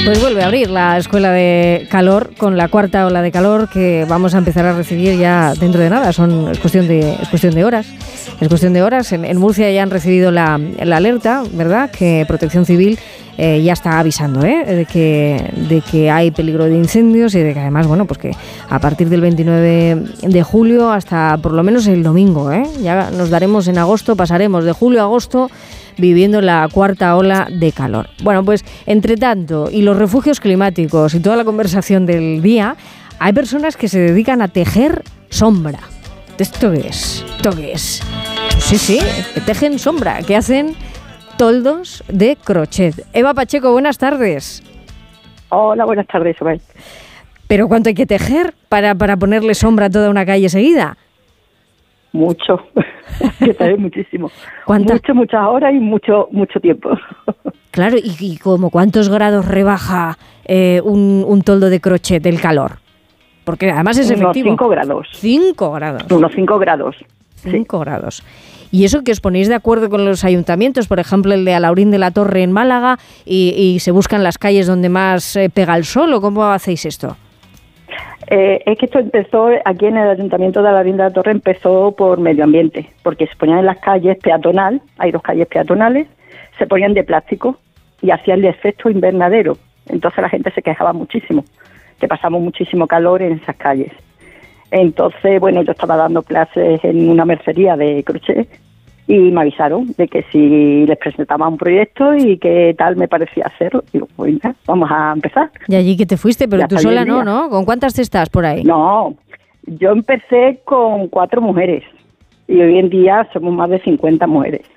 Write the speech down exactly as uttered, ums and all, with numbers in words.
Pues vuelve a abrir la escuela de calor con la cuarta ola de calor que vamos a empezar a recibir ya dentro de nada. Son, es cuestión de, es cuestión de horas. Es cuestión de horas. En, en Murcia ya han recibido la, la alerta, ¿verdad? Que Protección Civil eh, ya está avisando, ¿eh? De que, de que hay peligro de incendios y de que además, bueno, pues que a partir del veintinueve de julio hasta por lo menos el domingo, ¿eh? Ya nos daremos en agosto, pasaremos de julio a agosto viviendo la cuarta ola de calor. Bueno, pues entre tanto, y los refugios climáticos y toda la conversación del día, hay personas que se dedican a tejer sombra. ¿Esto qué es? ¿Esto qué es? Sí, sí, que tejen sombra, que hacen toldos de crochet. Eva Pacheco, buenas tardes. Hola, buenas tardes, Isabel. ¿Pero cuánto hay que tejer para, para ponerle sombra a toda una calle seguida? Mucho, que tejer muchísimo. ¿Cuánta? Mucho, muchas horas y mucho, mucho tiempo. Claro, ¿y, y como cuántos grados rebaja eh, un, un toldo de crochet del calor? Porque además es efectivo. Unos cinco grados. cinco grados. Unos cinco grados. cinco grados. Y eso que os ponéis de acuerdo con los ayuntamientos, por ejemplo el de Alaurín de la Torre en Málaga, y, y se buscan las calles donde más eh, pega el sol, ¿o cómo hacéis esto? Eh, es que esto empezó aquí en el Ayuntamiento de Alaurín de la Torre, empezó por medio ambiente, porque se ponían en las calles peatonal, hay dos calles peatonales, se ponían de plástico y hacían el efecto invernadero. Entonces la gente se quejaba muchísimo, que pasamos muchísimo calor en esas calles. Entonces, bueno, yo estaba dando clases en una mercería de crochet y me avisaron de que si les presentaba un proyecto y qué tal me parecía hacerlo. Digo, pues venga, vamos a empezar. Y allí que te fuiste, pero tú sola no, ¿no? ¿Con cuántas te estás por ahí? No, yo empecé con cuatro mujeres y hoy en día somos más de cincuenta mujeres.